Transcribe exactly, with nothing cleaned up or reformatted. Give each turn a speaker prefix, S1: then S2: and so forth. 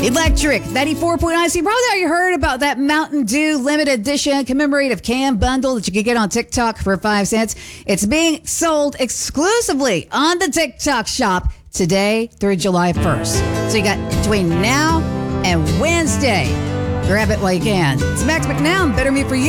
S1: Electric ninety-four point nine. See, probably you heard about that Mountain Dew limited edition commemorative can bundle that you can get on TikTok for five cents. It's being sold exclusively on the TikTok shop today through July first. So you got between now and Wednesday. Grab it while you can. It's Max McNown. Better Me For You.